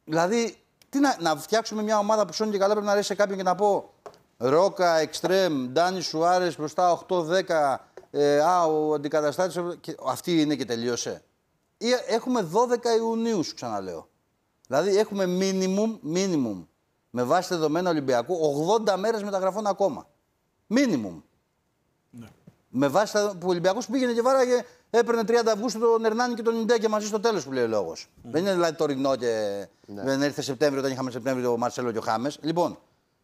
Δηλαδή, τι να φτιάξουμε μια ομάδα που σώνει και καλά, πρέπει να αρέσει σε κάποιον και να πω Ρόκα, Εκστρέμ, Ντάνι Σουάρες μπροστά 8-10. Ο αντικαταστάτης. Αυτή είναι και τελείωσε. Έχουμε 12 Ιουνίου, σου ξαναλέω. Δηλαδή, έχουμε minimum με βάση δεδομένα Ολυμπιακού 80 μέρες μεταγραφών ακόμα. Minimum. Ναι. Με βάση που ο Ολυμπιακός πήγαινε και βάραγε, έπαιρνε 30 Αυγούστου τον Ερνάνη και τον Ιντέ και μαζί στο τέλος που λέει ο λόγος. Δεν είναι δηλαδή τωρινό και δεν έρθε Σεπτέμβριο όταν είχαμε Σεπτέμβριο τον Μαρσέλο και ο Χάμες. Λοιπόν,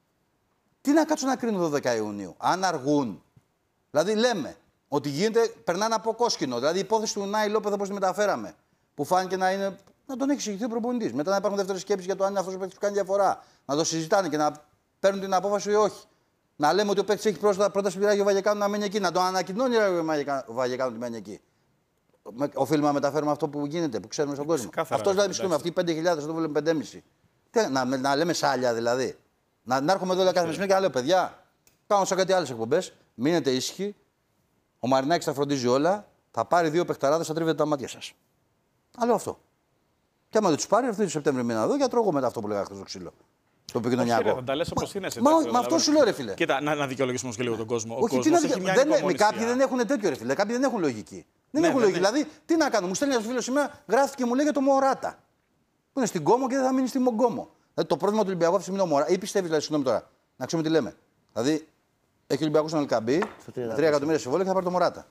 τι να κάτσω να κρίνω 12 Ιουνίου, αν αργούν. Δηλαδή λέμε ότι γίνεται, περνάνε από κόσκινο. Δηλαδή η υπόθεση του Νάι Λόπεθ όπως τη μεταφέραμε. Που φάνηκε να είναι. Να τον έχει εξηγηθεί ο προπονητής. Μετά να υπάρχουν δεύτερες σκέψεις για το αν είναι αυτός ο παίκτης που κάνει διαφορά. Να το συζητάνε και να παίρνουν την απόφαση ή όχι. Να λέμε ότι ο παίκτης έχει πρόταση πειράγει ο Βαγεκάνου να μείνει εκεί. Να το ανακοινώνει ο Βαγεκάνου ότι μένει εκεί. Οφείλουμε να μεταφέρουμε αυτό που γίνεται, που ξέρουμε στον κόσμο. Αυτό δηλαδή πιστεύουμε. Αυτοί οι 5.000, εδώ βλέπουμε 5.500. Να λέμε σάλια δηλαδή. Να έρχομαι εδώ κάθε μεσημέρι και να λέω παιδιά, κάνω σαν κάτι άλλες εκπομπές. Μείνετε ήσυχοι. Ο Μαρινάκης θα φροντίζει όλα. Θα πάρει 2 παιχταράδες, θα τρίβετε τα μάτια σας. Αλλά αυτό. Και άμα δεν τους πάρει, αυτή τη Σεπτέμβρη μήνα εδώ, γιατρώ εγώ μετά αυτό που λέγα χθες στο ξύλο. Το επικοινωνιακό. Θα τα λες όπως είναι. Μα αυτό σου λέω, ρε φίλε. Κοίτα, να δικαιολογήσουμε όμως και λίγο τον κόσμο. Όχι, κάποιοι δεν έχουν τέτοιο, ρε φίλε. Κάποιοι δεν έχουν λογική. Δεν έχουν λογική. Δηλαδή, τι να κάνω. Μου στέλνει ένα φίλο σήμερα, γράφτηκε και μου λέει για το Μωράτα. Που είναι στην Κόμο και δεν θα μείνει στην Κόμο. Δηλαδή, το πρόβλημα του Ολυμπιακού αυτή τη στιγμή είναι ο Μωράτα. Ή πιστεύει, δηλαδή, συγγνώμη τώρα, να ξέρουμε τι λέμε. Δηλαδή, έχει ο Ολυμπιακός στον Ελκαμπή, 3 εκατομμύρια συμβόλαιο και θα πάρει το Μωράτα.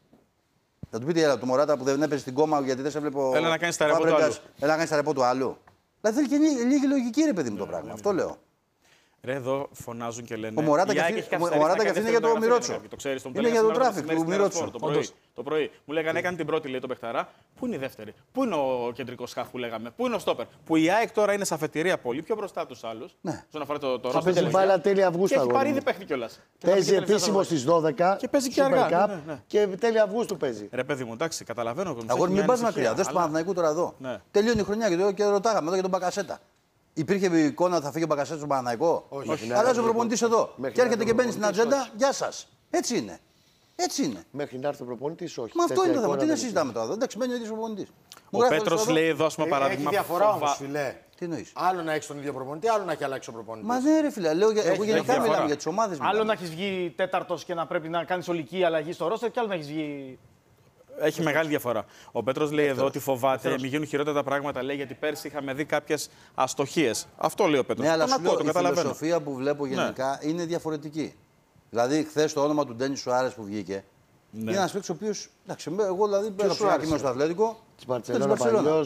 Θα του πείτε, έλα, το Μωράτα που δεν έπαιζε στην Κόμμα γιατί δεν σε βλέπω. Έλα να κάνει τα ρεπό του άλλου. Έλα να κάνει τα ρεπό του άλλου. Δηλαδή θέλει και λίγη λογική, ρε παιδί μου το πράγμα. Αυτό λέω. Ρε, εδώ φωνάζουν και λένε. Ο Μωράτα και αυτή είναι για το Μιρότσο. Είναι για το τράφικ του Μιρότσο. Το πρωί μου λέγανε έκανε την πρώτη, λέει το παιχταρά. Πού είναι η δεύτερη, πού είναι ο κεντρικός χαφ που λέγαμε, πού είναι ο στόπερ. Που η ΑΕΚ τώρα είναι σε αφετηρία πολύ πιο μπροστά από τους άλλους. Όσον αφορά το ρόστερ. Παίζει μπάλα τέλεια Αυγούστου. Έχει πάρει ήδη παίχτη κιόλας. Παίζει επίσημο στις 12 και παίζει και αργά. Και τέλεια Αυγούστου παίζει. Ρε παιδί μου, εντάξει, καταλαβαίνω. Αγόρι, μην πας μακριά. Δες του Παναθηναϊκού τώρα εδώ. Τελειώνει η χρονιά και ρωτάγαμε εδώ για τον Μπακασέτα. Υπήρχε εικόνα ότι θα φύγει ο Μπακασέτα στον Παναθηναϊκό. Όχι. Αλλάζει ο προπονητής εδώ. Και έρχεται και μπαίνει στην ατζέντα. Γεια σας. Έτσι είναι. Έτσι είναι. Μέχρι να έρθει ο προπονητής, όχι. Μα αυτό είναι το θέμα. Τι να συζητάμε τώρα. Εντάξει, μένει ο ίδιος προπονητής. Ο Πέτρος λέει εδώ, ας πούμε, παράδειγμα. Έχει διαφορά όμως, φιλέ. Τι εννοείς. Άλλο να έχει τον ίδιο προπονητή, άλλο να έχει αλλάξει ο προπονητή. Μα ναι, ρε φίλε. Λέω, εγώ γενικά μιλάμε για τις ομάδες. Άλλο να έχει βγει τέταρτος και να πρέπει να κάνει ολική αλλαγή στο ρόστερ, και άλλο να έχει βγει. Έχει μεγάλη διαφορά. Ο Πέτρος λέει εδώ ότι φοβάται μην γίνουν χειρότερα τα πράγματα, λέει, γιατί πέρσι είχαμε δει κάποιες αστοχίες. Αυτό λέει ο Πέτρος. Ναι, αλλά σου λέω, η φιλοσοφία που βλέπω γενικά είναι διαφορετική. Δηλαδή, χθες το όνομα του Ντένι Σουάρες που βγήκε είναι ένας παίκτης ο οποίος. Εντάξει, εγώ δηλαδή πέρασα ένα κείμενο στο Αθλέτικο. Τη Μπαρσελόνα.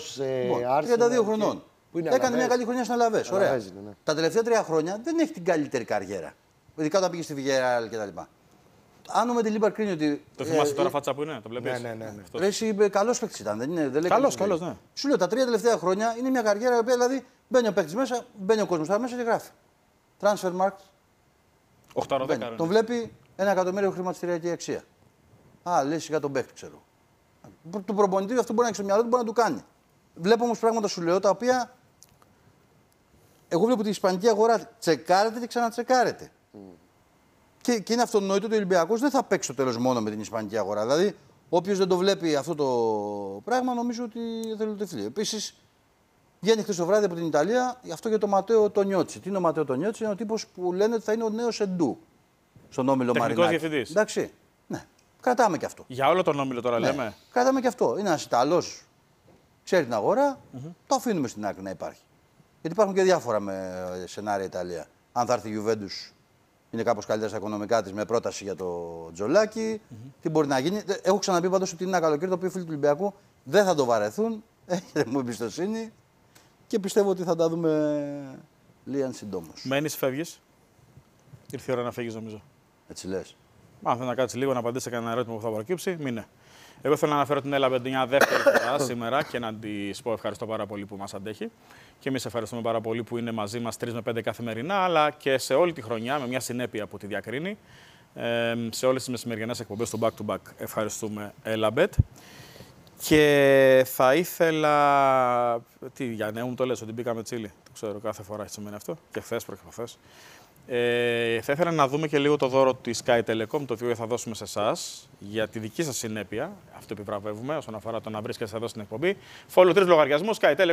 32 χρονών. Έκανε μια καλή χρονιά στην Αλαβές. Ωραία. Τα τελευταία 3 χρόνια δεν έχει την καλύτερη καριέρα. Ειδικά όταν πήγε στη Βιγεράλ κτλ. Αν με τη Λίμπαρ κρίνει ότι. Το θυμάσαι τώρα φάτσα που είναι, το βλέπεις. Ναι. Καλός παίκτης ήταν, δεν είναι. Καλός, ναι. Σου λέω τα 3 τελευταία χρόνια είναι μια καριέρα η οποία δηλαδή μπαίνει ο παίκτης μέσα, μπαίνει ο κόσμος μέσα και γράφει. Transfermarkt. 8-10. Τον βλέπει 1 εκατομμύριο χρηματιστηριακή αξία. Λέει σιγά τον παίκτη, ξέρω. Του προπονητή αυτό μπορεί να έχει στο μυαλό του, μπορεί να του κάνει. Βλέπω όμως πράγματα σου λέω τα οποία. Εγώ βλέπω ότι η ισπανική αγορά τσεκάρεται και ξανατσεκάρεται. Και είναι αυτονόητο ότι ο Ολυμπιακός δεν θα παίξει στο τέλος μόνο με την ισπανική αγορά. Δηλαδή, όποιος δεν το βλέπει αυτό το πράγμα, νομίζω ότι θέλει το τυφλί. Επίσης, βγαίνει χθες το βράδυ από την Ιταλία αυτό για τον Ματέο Τονιότσι. Τι είναι ο Ματέο Τονιότσι, είναι ο τύπος που λένε ότι θα είναι ο νέος Εντού στον όμιλο Μαρινάκη. Τεχνικός διευθυντής. Εντάξει. Ναι. Κρατάμε και αυτό. Για όλο τον όμιλο τώρα λέμε. Κρατάμε και αυτό. Είναι ένας Ιταλός, ξέρει την αγορά, το αφήνουμε στην άκρη να υπάρχει. Γιατί υπάρχουν και διάφορα με σενάρια Ιταλία. Αν θα έρθει η Juventus. Είναι κάπως καλύτερα στα οικονομικά της με πρόταση για το Τζολάκι. Τι μπορεί να γίνει. Έχω ξαναπεί πάντως ότι είναι ένα καλοκαίρι το οποίο οι φίλοι του Ολυμπιακού δεν θα το βαρεθούν. Έχετε μου εμπιστοσύνη και πιστεύω ότι θα τα δούμε λίγαν συντόμως. Μένεις, φεύγεις. Ήρθε η ώρα να φύγεις, νομίζω. Έτσι λες. Αν θέλει να κάτσει λίγο να απαντήσει σε κανένα ερώτημα που θα προκύψει, μείνε. Εγώ θέλω να αναφέρω την Έλα μια δεύτερη φορά σήμερα και να της πω ευχαριστώ πάρα πολύ που μας αντέχει. Και εμείς ευχαριστούμε πάρα πολύ που είναι μαζί μας 3 με 5 καθημερινά, αλλά και σε όλη τη χρονιά με μια συνέπεια που τη διακρίνει. Σε όλες τις μεσημεριανές εκπομπές του Back to Back ευχαριστούμε Elabet. Και θα ήθελα. Τι, για νέο μου το λες, ότι μπήκαμε τσίλι. Το ξέρω, κάθε φορά έχει σημαίνει αυτό. Και χθες, προχθές. Θα ήθελα να δούμε και λίγο το δώρο της Sky Telecom, το οποίο θα δώσουμε σε εσάς για τη δική σας συνέπεια. Αυτό επιβραβεύουμε όσον αφορά το να βρίσκεστε εδώ στην εκπομπή. Follow 3 λογαριασμούς Sky Telecom.